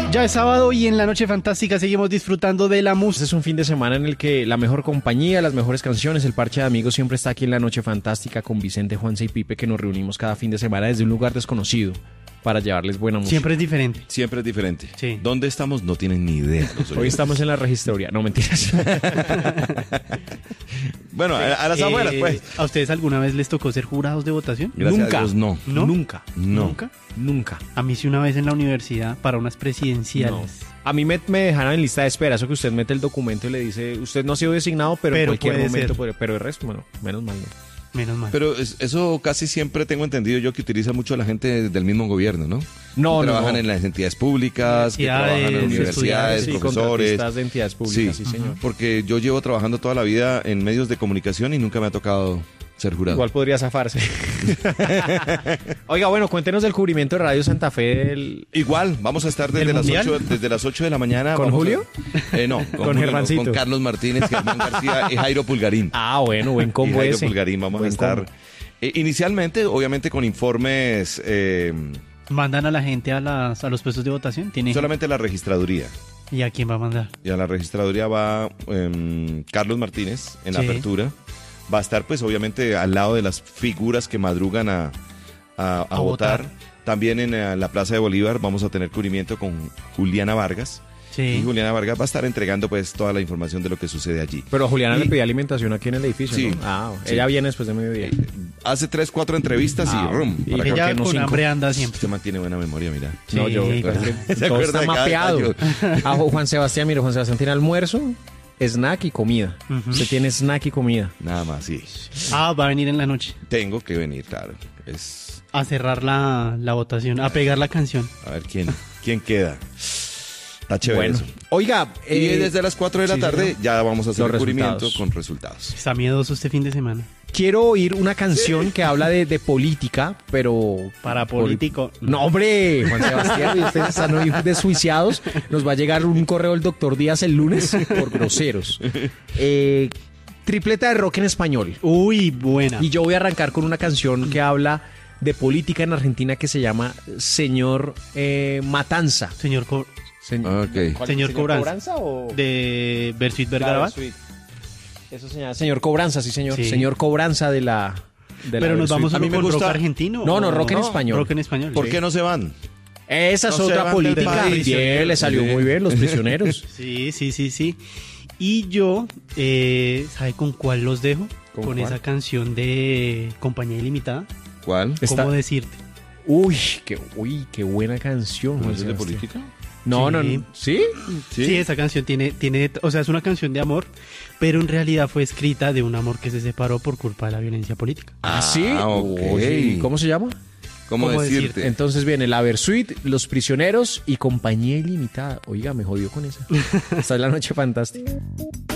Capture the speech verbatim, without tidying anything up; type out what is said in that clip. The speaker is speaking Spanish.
Ya es sábado y en la noche fantástica seguimos disfrutando de la música. Es un fin de semana en el que la mejor compañía, las mejores canciones, el parche de amigos siempre está aquí en la noche fantástica con Vicente, Juanse y Pipe, que nos reunimos cada fin de semana desde un lugar desconocido para llevarles buena música. Siempre es diferente. Siempre es diferente. Sí. ¿Dónde estamos? No tienen ni idea. Hoy estamos en la registraduría. No, mentiras. Bueno, a, a las Eh, afueras, pues. ¿A ustedes alguna vez les tocó ser jurados de votación? Gracias Nunca. a Dios, no. ¿No? Nunca. No. ¿Nunca? Nunca. A mí sí una vez en la universidad para unas presidenciales. A mí me, me dejaron en lista de espera. Eso que usted mete el documento y le dice, usted no ha sido designado, pero, Pero en cualquier puede momento ser. puede. Pero el resto, bueno, menos mal no. Menos mal. Pero es- eso casi siempre tengo entendido yo que utiliza mucho la gente del mismo gobierno, ¿no? No, Que no, trabajan no. en las entidades públicas, que Universidades, trabajan en universidades, Sí, profesores. contratistas de entidades públicas, sí, señor. Porque yo llevo trabajando toda la vida en medios de comunicación y nunca me ha tocado ser jurado. Igual podría zafarse. Oiga, bueno, cuéntenos del cubrimiento de Radio Santa Fe del... Igual, vamos a estar desde ¿Del las Mundial? ocho, desde las ocho de la mañana. ¿Con vamos a- Julio? Eh, no, con, Con Julio no, Germancito. con Carlos Martínez, Germán García y Jairo Pulgarín. Ah, bueno, buen y combo Jairo ese. Pulgarín, vamos Buen a estar combo. eh, inicialmente, obviamente, con informes eh, ¿Mandan a la gente a, las, a los puestos de votación? ¿Tiene solamente a la registraduría. ¿Y a quién va a mandar? Y a la registraduría va em, Carlos Martínez en la Sí. apertura. Va a estar, pues, obviamente, al lado de las figuras que madrugan a, a- a A votar. votar. También en eh, la Plaza de Bolívar vamos a tener cubrimiento con Juliana Vargas. Y Sí. Juliana Vargas va a estar entregando, pues, toda la información de lo que sucede allí. Pero a Juliana Y- le pedí alimentación aquí en el edificio, Sí. ¿no? Ah, Sí. ella viene después de mediodía. Hace tres, cuatro entrevistas Ah, y rum. y para que- Ella qué no con cinco? hambre anda siempre. Este man tiene buena memoria, mira. No, Sí, yo, claro. ¿Se todo acuerda está de cada mapeado. detalle? Ah, Juan Sebastián, mire, Juan Sebastián tiene almuerzo, snack y comida. Ujú. Usted tiene snack y comida. Nada más, sí. Ah, va a venir en la noche Tengo que venir, claro. Es... a cerrar la, la votación, a pegar la canción. A ver, ¿quién, quién queda? Está chévere Bueno, eso. oiga, Y eh, desde las cuatro de la sí, tarde señor. ya vamos a hacer Los el cubrimiento resultados. con resultados. Está miedoso este fin de semana. quiero oír una canción que habla de, de política, pero... Para Pol- político. No, hombre, Juan Sebastián, y ustedes están hoy desjuiciados. Nos va a llegar un correo del doctor Díaz el lunes por groseros. Eh, tripleta de rock en español. Uy, buena. Y yo voy a arrancar con una canción que habla de política en Argentina que se llama Señor eh, Matanza. Señor Co- Señor, Ok. ¿cuál? Señor Cobranza. o...? de Bersuit Claro, Vergarabat. Sweet. Eso se llama Señor Cobranza, sí señor. Sí. Señor Cobranza de la... de la Pero nos Versuit. vamos A a mí me con rock gusta- argentino. No, no, ¿o rock en español. Rock en español. ¿Por sí. qué no se van? Esa es No se otra van del política. país. Bien, le salió Sí. muy bien los prisioneros. Sí, sí, sí, sí. Y yo, eh, ¿sabe con cuál los dejo? ¿Con Con, cuál? esa canción de Compañía Ilimitada. ¿Cuál? Está- ¿Cómo decirte? Uy, qué, uy, qué buena canción. ¿No Juan es de Sebastián. política? No, Sí. no, no. ¿Sí? Sí. esa canción tiene, tiene, o sea, es una canción de amor, pero en realidad fue escrita de un amor que se separó por culpa de la violencia política. Ah, sí. ok. Uy, ¿cómo se llama? ¿Cómo, ¿Cómo decirte? decirte? Entonces viene la Versuit, Los Prisioneros y Compañía Ilimitada. Oiga, me jodió con esa. Esta es la noche fantástica.